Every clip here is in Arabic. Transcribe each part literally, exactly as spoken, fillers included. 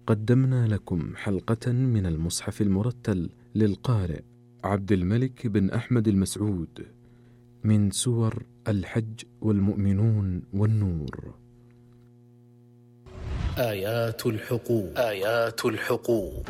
قدمنا لكم حلقة من المصحف المرتل للقارئ عبد الملك بن أحمد المسعود من سور الحج والمؤمنون والنور. آيات الحقوق آيات الحقوق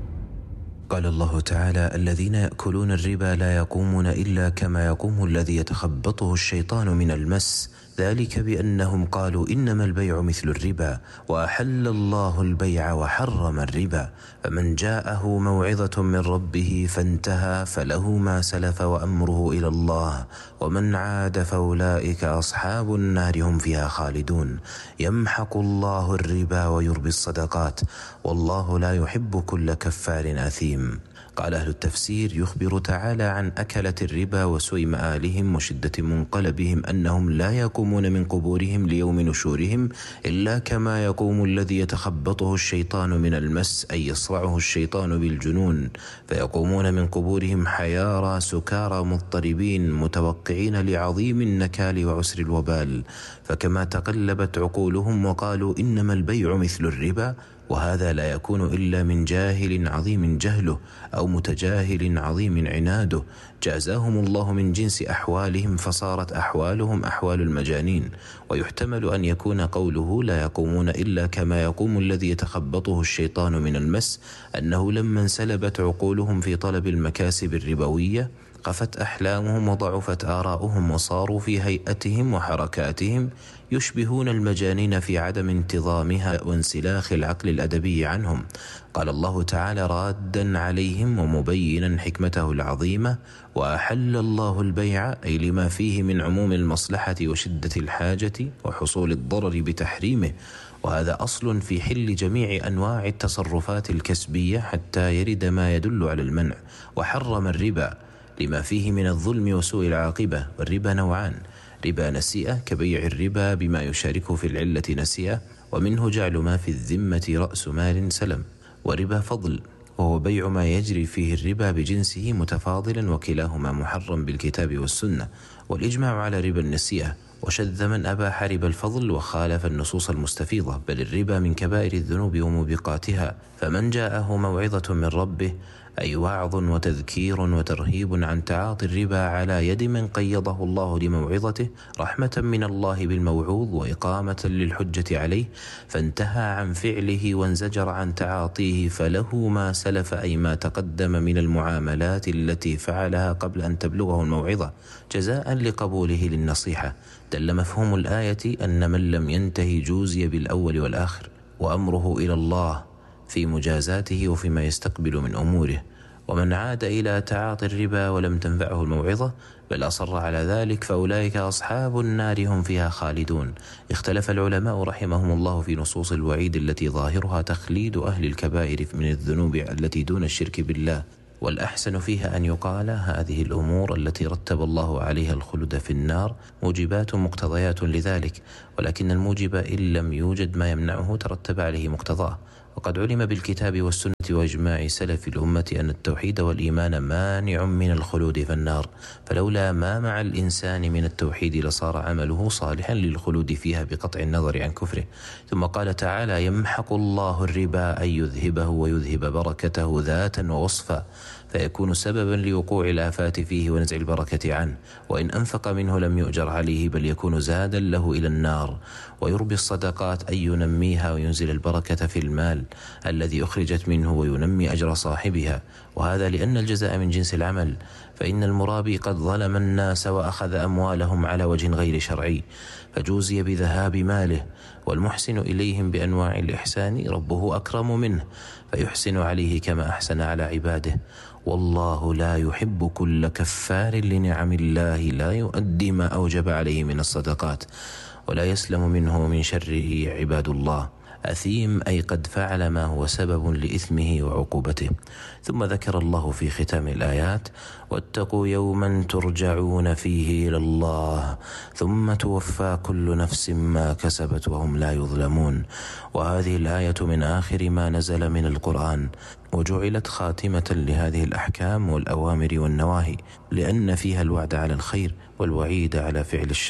قال الله تعالى: الذين يأكلون الربا لا يقومون إلا كما يقوم الذي يتخبطه الشيطان من المس، ذلك بأنهم قالوا إنما البيع مثل الربا وأحل الله البيع وحرم الربا، فمن جاءه موعظة من ربه فانتهى فله ما سلف وأمره إلى الله ومن عاد فأولئك أصحاب النار هم فيها خالدون. يمحق الله الربا ويربي الصدقات والله لا يحب كل كفار أثيم. قال أهل التفسير: يخبر تعالى عن أكلة الربا وسوء مآلهم وشدة منقلبهم أنهم لا يقومون من قبورهم ليوم نشورهم إلا كما يقوم الذي يتخبطه الشيطان من المس، أي يصرعه الشيطان بالجنون، فيقومون من قبورهم حيارى سكارى مضطربين متوقعين لعظيم النكال وعسر الوبال، فكما تقلبت عقولهم وقالوا إنما البيع مثل الربا، وهذا لا يكون إلا من جاهل عظيم جهله أو متجاهل عظيم عناده، جازاهم الله من جنس أحوالهم فصارت أحوالهم أحوال المجانين. ويحتمل أن يكون قوله لا يقومون إلا كما يقوم الذي يتخبطه الشيطان من المس أنه لما انسلبت عقولهم في طلب المكاسب الربوية قفت أحلامهم وضعفت آراؤهم وصاروا في هيئتهم وحركاتهم يشبهون المجانين في عدم انتظامها وانسلاخ العقل الأدبي عنهم. قال الله تعالى رادا عليهم ومبينا حكمته العظيمة: وأحل الله البيع، أي لما فيه من عموم المصلحة وشدة الحاجة وحصول الضرر بتحريمه، وهذا أصل في حل جميع أنواع التصرفات الكسبية حتى يرد ما يدل على المنع. وحرم الربا لما فيه من الظلم وسوء العاقبة. والربا نوعان: ربا نسيئة كبيع الربا بما يشاركه في العلة نسيئة، ومنه جعل ما في الذمة رأس مال سلم، وربا فضل وهو بيع ما يجري فيه الربا بجنسه متفاضلا، وكلاهما محرم بالكتاب والسنة. والإجماع على ربا النسيئة، وشذ من أباح ربا الفضل وخالف النصوص المستفيضة، بل الربا من كبائر الذنوب وموبقاتها. فمن جاءه موعظة من ربه، أي وعظ وتذكير وترهيب عن تعاطي الربا على يد من قيضه الله لموعظته رحمة من الله بالموعوظ وإقامة للحجة عليه، فانتهى عن فعله وانزجر عن تعاطيه، فله ما سلف، أي ما تقدم من المعاملات التي فعلها قبل أن تبلغه الموعظة جزاء لقبوله للنصيحة. دل مفهوم الآية أن من لم ينتهي جوزي بالأول والآخر، وأمره إلى الله في مجازاته وفيما يستقبل من أموره. ومن عاد إلى تعاطي الربا ولم تنفعه الموعظة بل أصر على ذلك فأولئك أصحاب النار هم فيها خالدون. اختلف العلماء رحمهم الله في نصوص الوعيد التي ظاهرها تخليد أهل الكبائر من الذنوب التي دون الشرك بالله، والأحسن فيها أن يقال هذه الأمور التي رتب الله عليها الخلد في النار موجبات مقتضيات لذلك، ولكن الموجب إن لم يوجد ما يمنعه ترتب عليه مقتضاه. وقد علم بالكتاب والسنة وإجماع سلف الأمة أن التوحيد والإيمان مانع من الخلود في النار، فلولا ما مع الإنسان من التوحيد لصار عمله صالحا للخلود فيها بقطع النظر عن كفره. ثم قال تعالى: يمحق الله الربا، أي يذهبه ويذهب بركته ذاتا ووصفا، فيكون سببا لوقوع الآفات فيه ونزع البركة عنه، وإن أنفق منه لم يؤجر عليه بل يكون زادا له إلى النار. ويربي الصدقات، أي ينميها وينزل البركة في المال الذي أخرجت منه وينمي أجر صاحبها، وهذا لأن الجزاء من جنس العمل، فإن المرابي قد ظلم الناس وأخذ أموالهم على وجه غير شرعي فجوزي بذهاب ماله، والمحسن إليهم بأنواع الإحسان ربه أكرم منه فيحسن عليه كما أحسن على عباده. والله لا يحب كل كفار لنعم الله لا يؤدي ما أوجب عليه من الصدقات ولا يسلم منه من شره عباد الله. أثيم، أي قد فعل ما هو سبب لإثمه وعقوبته. ثم ذكر الله في ختام الآيات: واتقوا يوما ترجعون فيه إلى الله ثم توفى كل نفس ما كسبت وهم لا يظلمون. وهذه الآية من آخر ما نزل من القرآن، وجعلت خاتمة لهذه الأحكام والأوامر والنواهي، لأن فيها الوعد على الخير والوعيد على فعل الشر.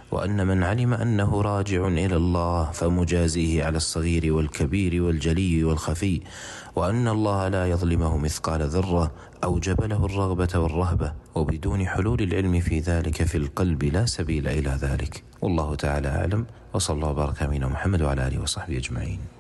وأن من علم أنه راجع إلى الله فمجازيه على الصغير والكبير والجلي والخفي، وأن الله لا يظلمه مثقال ذرة، أوجب له الرغبة والرهبة، وبدون حلول العلم في ذلك في القلب لا سبيل إلى ذلك. والله تعالى أعلم، وصلى الله وبارك على محمد وعلى آله وصحبه أجمعين.